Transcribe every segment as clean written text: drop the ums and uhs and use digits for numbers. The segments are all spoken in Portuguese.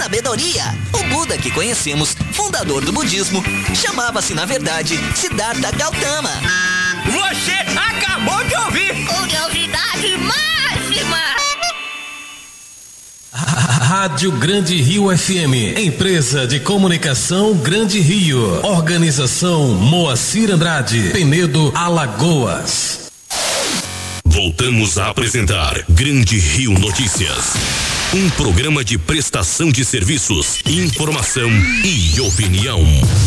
sabedoria. O Buda que conhecemos, fundador do budismo, chamava-se na verdade Siddhartha Gautama. Você acabou de ouvir! Curiosidade máxima! Rádio Grande Rio FM, empresa de comunicação Grande Rio, organização Moacir Andrade, Penedo, Alagoas. Voltamos a apresentar Grande Rio Notícias, um programa de prestação de serviços, informação e opinião.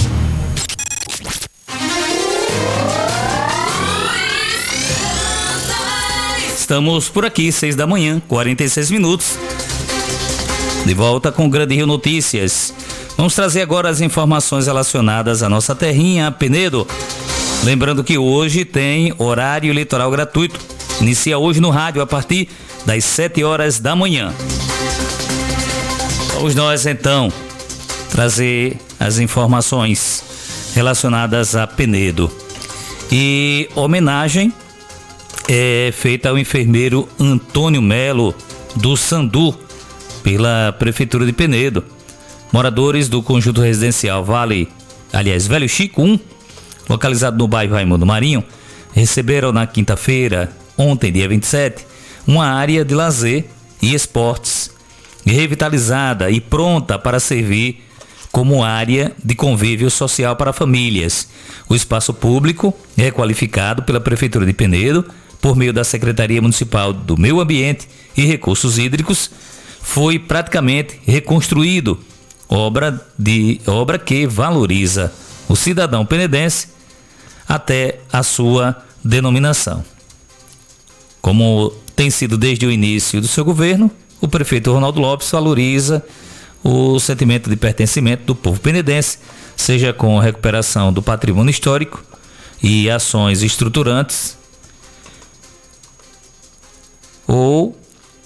Estamos por aqui, 6 da manhã, 46 minutos. De volta com o Grande Rio Notícias. Vamos trazer agora as informações relacionadas à nossa terrinha, Penedo. Lembrando que hoje tem horário eleitoral gratuito. Inicia hoje no rádio a partir das 7 horas da manhã. Vamos nós então trazer as informações relacionadas a Penedo. E homenagem é feita ao enfermeiro Antônio Melo do Sandu, pela Prefeitura de Penedo. Moradores do conjunto residencial Velho Chico 1, localizado no bairro Raimundo Marinho, receberam na quinta-feira, ontem, dia 27, uma área de lazer e esportes revitalizada e pronta para servir como área de convívio social para famílias. O espaço público é qualificado pela Prefeitura de Penedo por meio da Secretaria Municipal do Meio Ambiente e Recursos Hídricos. Foi praticamente reconstruído, obra que valoriza o cidadão penedense até a sua denominação. Como tem sido desde o início do seu governo, o prefeito Ronaldo Lopes valoriza o sentimento de pertencimento do povo penedense, seja com a recuperação do patrimônio histórico e ações estruturantes, ou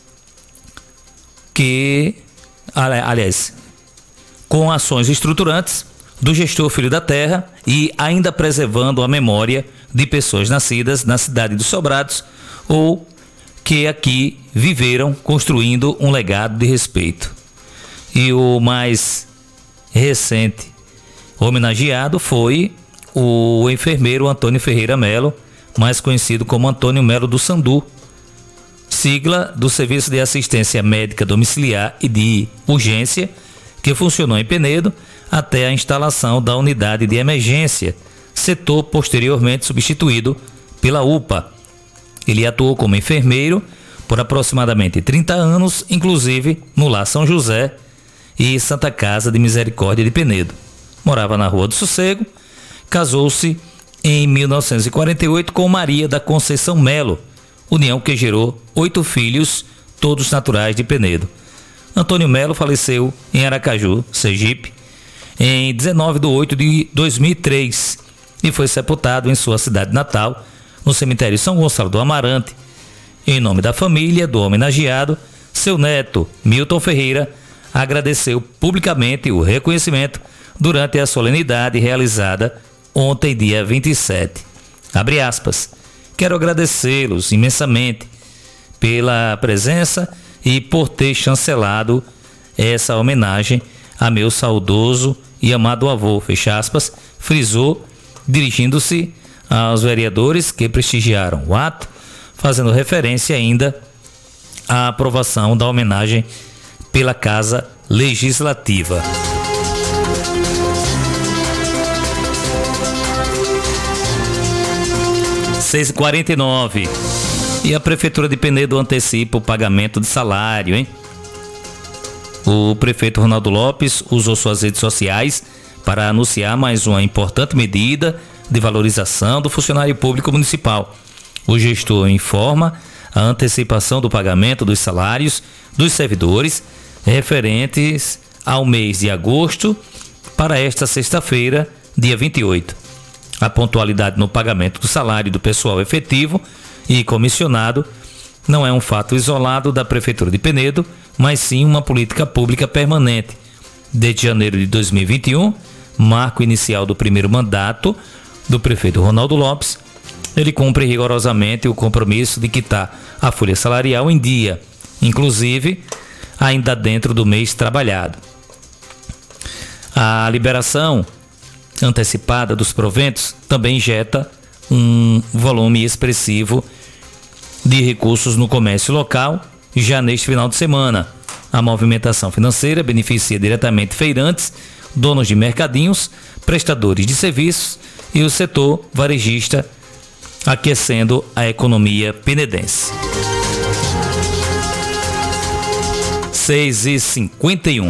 com ações estruturantes do gestor Filho da Terra e ainda preservando a memória de pessoas nascidas na cidade dos Sobrados ou que aqui viveram construindo um legado de respeito. E o mais recente homenageado foi o enfermeiro Antônio Ferreira Melo, mais conhecido como Antônio Melo do Sandu, sigla do Serviço de Assistência Médica Domiciliar e de Urgência, que funcionou em Penedo até a instalação da unidade de emergência, setor posteriormente substituído pela UPA. Ele atuou como enfermeiro por aproximadamente 30 anos, inclusive no Lar São José e Santa Casa de Misericórdia de Penedo. Morava na Rua do Sossego, casou-se em 1948 com Maria da Conceição Melo, união que gerou 8 filhos, todos naturais de Penedo. Antônio Melo faleceu em Aracaju, Sergipe, em 19 de 8 de 2003 e foi sepultado em sua cidade natal, no cemitério São Gonçalo do Amarante. Em nome da família do homenageado, seu neto, Milton Ferreira, agradeceu publicamente o reconhecimento durante a solenidade realizada ontem, dia 27. Abre aspas. Quero agradecê-los imensamente pela presença e por ter chancelado essa homenagem a meu saudoso e amado avô, fecha aspas, frisou, dirigindo-se aos vereadores que prestigiaram o ato, fazendo referência ainda à aprovação da homenagem pela Casa Legislativa. Seis 49 e a Prefeitura de Penedo antecipa o pagamento de salário, hein? O prefeito Ronaldo Lopes usou suas redes sociais para anunciar mais uma importante medida de valorização do funcionário público municipal. O gestor informa a antecipação do pagamento dos salários dos servidores referentes ao mês de agosto para esta sexta-feira, dia 28. A pontualidade no pagamento do salário do pessoal efetivo e comissionado não é um fato isolado da Prefeitura de Penedo, mas sim uma política pública permanente. Desde janeiro de 2021, marco inicial do primeiro mandato do prefeito Ronaldo Lopes, ele cumpre rigorosamente o compromisso de quitar a folha salarial em dia, inclusive ainda dentro do mês trabalhado. A liberação antecipada dos proventos também injeta um volume expressivo de recursos no comércio local já neste final de semana. A movimentação financeira beneficia diretamente feirantes, donos de mercadinhos, prestadores de serviços e o setor varejista, aquecendo a economia penedense. 6h51.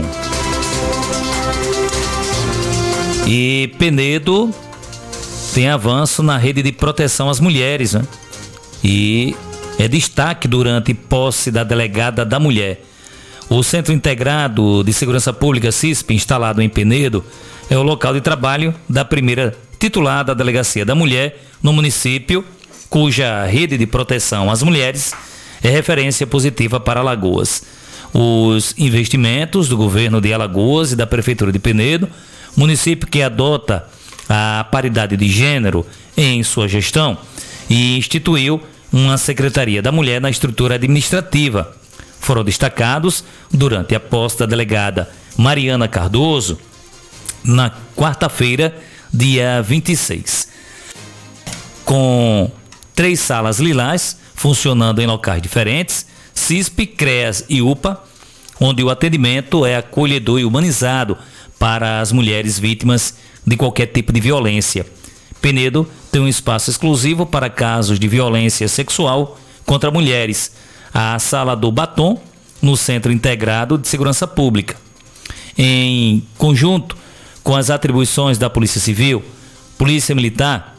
E Penedo tem avanço na rede de proteção às mulheres, né? E é destaque durante posse da delegada da mulher. O Centro Integrado de Segurança Pública, CISP, instalado em Penedo, é o local de trabalho da primeira titular da Delegacia da Mulher no município, cuja rede de proteção às mulheres é referência positiva para Alagoas. Os investimentos do governo de Alagoas e da Prefeitura de Penedo, município que adota a paridade de gênero em sua gestão e instituiu uma Secretaria da Mulher na estrutura administrativa, foram destacados durante a posse da delegada Mariana Cardoso na quarta-feira, dia 26. Com 3 salas lilás funcionando em locais diferentes, CISP, CREAS e UPA, onde o atendimento é acolhedor e humanizado para as mulheres vítimas de qualquer tipo de violência. Penedo tem um espaço exclusivo para casos de violência sexual contra mulheres, a Sala do Batom, no Centro Integrado de Segurança Pública. Em conjunto com as atribuições da Polícia Civil, Polícia Militar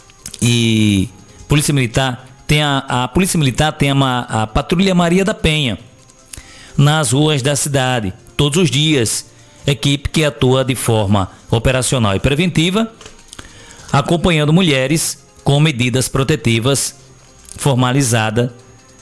tem a Patrulha Maria da Penha nas ruas da cidade, todos os dias, equipe que atua de forma operacional e preventiva, acompanhando mulheres com medidas protetivas formalizada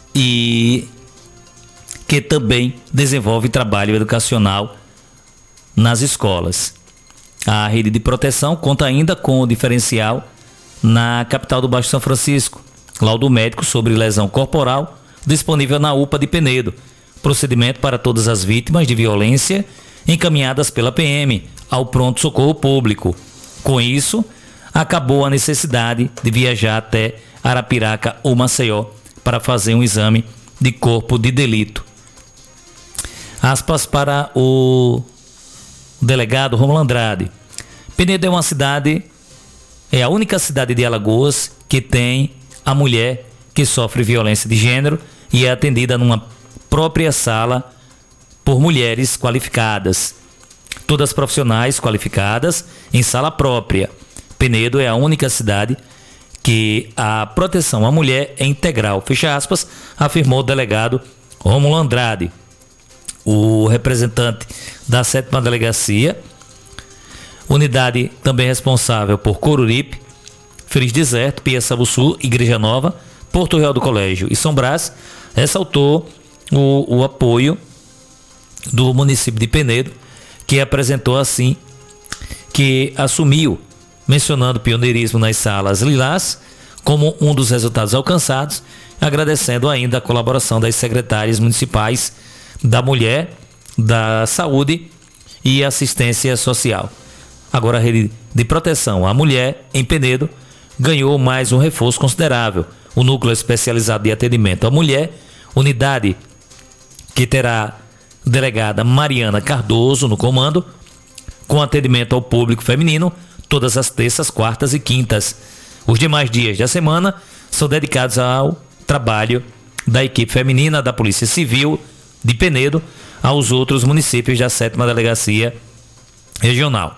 e que também desenvolve trabalho educacional nas escolas. A rede de proteção conta ainda com o diferencial na capital do Baixo São Francisco, laudo médico sobre lesão corporal disponível na UPA de Penedo, procedimento para todas as vítimas de violência encaminhadas pela PM ao pronto-socorro público. Com isso, acabou a necessidade de viajar até Arapiraca ou Maceió para fazer um exame de corpo de delito. Aspas para o delegado Romulo Andrade. Penedo é a única cidade de Alagoas que tem a mulher que sofre violência de gênero e é atendida numa própria sala por mulheres qualificadas. Todas profissionais qualificadas em sala própria. Penedo é a única cidade que a proteção à mulher é integral, fecha aspas, afirmou o delegado Romulo Andrade. O representante da 7ª Delegacia, unidade também responsável por Coruripe, Feliz Deserto, Piaçabuçu, Igreja Nova, Porto Real do Colégio e São Brás, ressaltou o apoio do município de Penedo, que apresentou assim, que assumiu, mencionando o pioneirismo nas salas lilás como um dos resultados alcançados, agradecendo ainda a colaboração das secretárias municipais da Mulher, da Saúde e Assistência Social. Agora a rede de proteção à mulher em Penedo ganhou mais um reforço considerável. O Núcleo Especializado de Atendimento à Mulher, unidade que terá delegada Mariana Cardoso no comando, com atendimento ao público feminino, todas as terças, quartas e quintas. Os demais dias da semana são dedicados ao trabalho da equipe feminina da Polícia Civil de Penedo aos outros municípios da 7ª Delegacia Regional.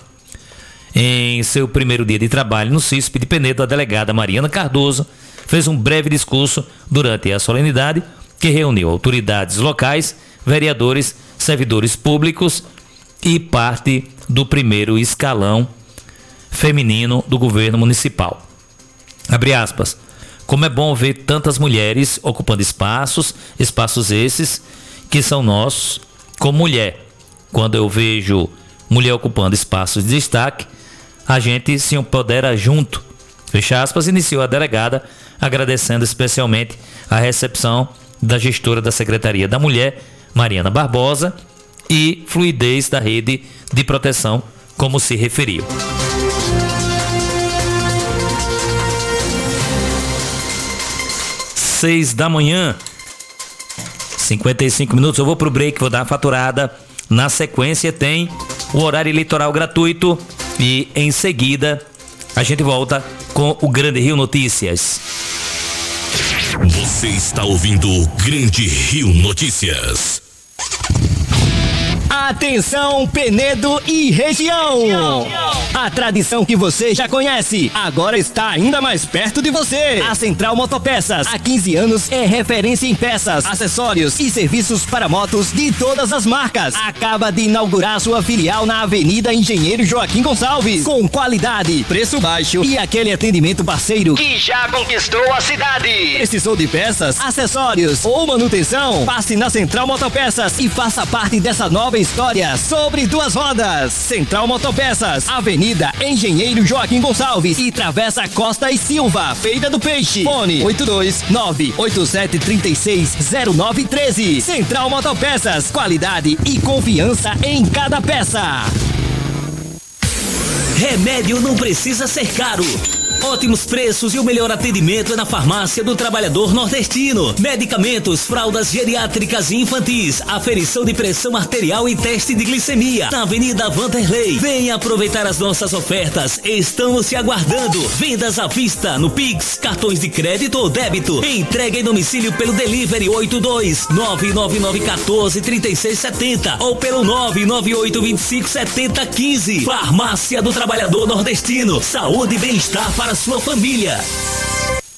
Em seu primeiro dia de trabalho no CISP de Penedo, a delegada Mariana Cardoso fez um breve discurso durante a solenidade que reuniu autoridades locais, vereadores, servidores públicos e parte do primeiro escalão feminino do governo municipal. Abre aspas. Como é bom ver tantas mulheres ocupando espaços esses que são nossos como mulher. Quando eu vejo mulher ocupando espaços de destaque, a gente se empodera junto. Fecha aspas, iniciou a delegada, agradecendo especialmente a recepção da gestora da Secretaria da Mulher, Mariana Barbosa, e fluidez da rede de proteção como se referiu. 6 da manhã, 55 minutos. Eu vou pro break, vou dar uma faturada. Na sequência tem o horário eleitoral gratuito e em seguida a gente volta com o Grande Rio Notícias. Você está ouvindo o Grande Rio Notícias. Atenção, Penedo e região! A tradição que você já conhece, agora está ainda mais perto de você. A Central Motopeças, há 15 anos, é referência em peças, acessórios e serviços para motos de todas as marcas. Acaba de inaugurar sua filial na Avenida Engenheiro Joaquim Gonçalves, com qualidade, preço baixo e aquele atendimento parceiro que já conquistou a cidade. Precisou de peças, acessórios ou manutenção? Passe na Central Motopeças e faça parte dessa nova história sobre duas rodas. Central Motopeças, Avenida Engenheiro Joaquim Gonçalves e Travessa Costa e Silva, Feira do Peixe. Fone 82987360913. Central Motopeças, qualidade e confiança em cada peça. Remédio não precisa ser caro. Ótimos preços e o melhor atendimento é na Farmácia do Trabalhador Nordestino. Medicamentos, fraldas geriátricas e infantis, aferição de pressão arterial e teste de glicemia. Na Avenida Vanderlei. Venha aproveitar as nossas ofertas. Estamos te aguardando. Vendas à vista no Pix, cartões de crédito ou débito. Entrega em domicílio pelo Delivery 82-99914-3670 ou pelo 998257015. Farmácia do Trabalhador Nordestino. Saúde e bem-estar para sua família.